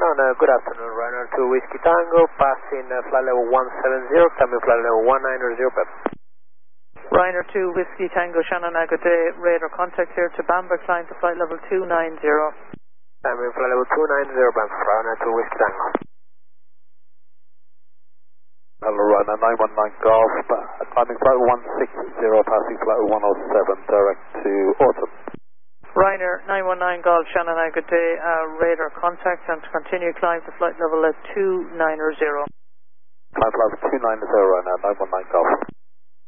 Good afternoon, Ryanair 2 Whiskey Tango, passing flight level 170, coming flight level 190, Pep. Ryanair 2 Whiskey Tango, Shannon, good day, radar contact here to Bamber, climb to flight level 290. Coming flight level 290, Bamber, Ryanair 2 Whiskey Tango. Hello, Ryanair 919 Golf, climbing flight 160, passing flight 107, direct to Autumn. Ryanair 919 Golf, Shannon, good day, radar contact and to continue climb to flight level 290. Climb flight 290, Ryanair 919 Golf.